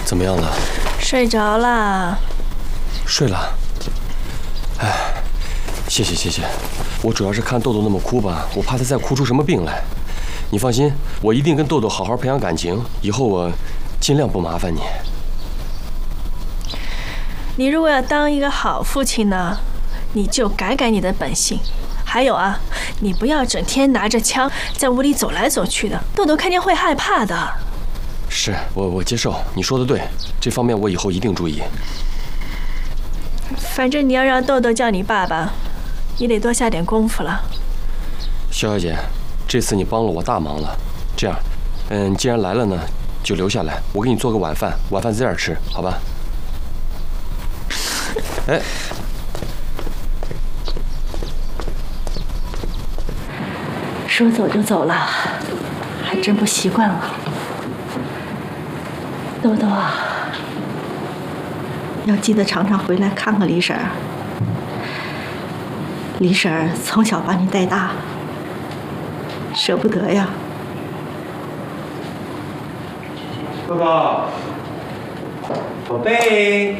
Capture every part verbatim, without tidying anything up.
怎么样了？ 睡着了。 睡了。哎，谢谢谢谢。我主要是看豆豆那么哭吧，我怕他再哭出什么病来。你放心，我一定跟豆豆好好培养感情，以后我尽量不麻烦你。 你如果要当一个好父亲呢，你就改改你的本性。还有啊，你不要整天拿着枪在屋里走来走去的，豆豆看见会害怕的。 是我我接受，你说的对，这方面我以后一定注意。 反正你要让豆豆叫你爸爸，你得多下点功夫了。 肖小姐，这次你帮了我大忙了。这样，嗯，既然来了呢，就留下来，我给你做个晚饭，晚饭在这儿吃，好吧？哎。 说走就走了，还真不习惯了。豆豆啊，要记得常常回来看看李婶儿。李婶儿从小把你带大，舍不得呀。 豆豆，宝贝。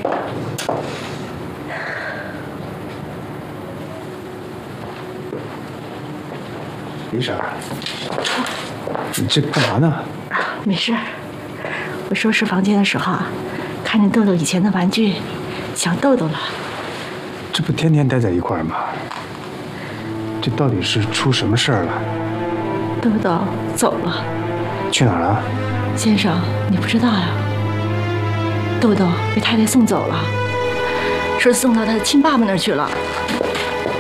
李婶儿，你这干嘛呢？ 没事，我收拾房间的时候啊，看见豆豆以前的玩具，想豆豆了。 这不天天待在一块儿吗？这到底是出什么事儿了？ 豆豆走了。 去哪儿了？ 先生，你不知道呀？豆豆被太太送走了，说送到他亲爸爸那儿去了。